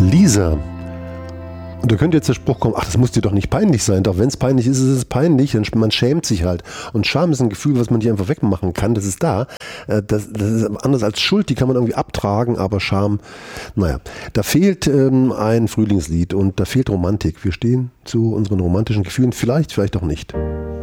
Lisa. Und da könnte jetzt der Spruch kommen, ach, das muss dir doch nicht peinlich sein. Doch wenn es peinlich ist, ist es peinlich. Und man schämt sich halt. Und Scham ist ein Gefühl, was man nicht einfach wegmachen kann. Das ist da. Das ist anders als Schuld, die kann man irgendwie abtragen. Aber Scham, naja. Da fehlt ein Frühlingslied und da fehlt Romantik. Wir stehen zu unseren romantischen Gefühlen. Vielleicht auch nicht.